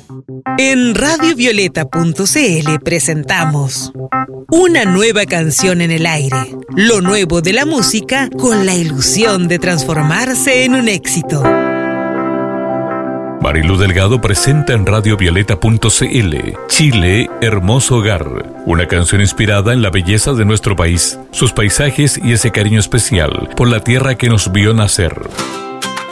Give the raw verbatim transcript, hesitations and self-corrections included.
En radio violeta punto c l presentamos una nueva canción en el aire, lo nuevo de la música con la ilusión de transformarse en un éxito. Marilu Delgado presenta en radio violeta punto c l Chile, Hermoso Hogar, una canción inspirada en la belleza de nuestro país, sus paisajes y ese cariño especial por la tierra que nos vio nacer.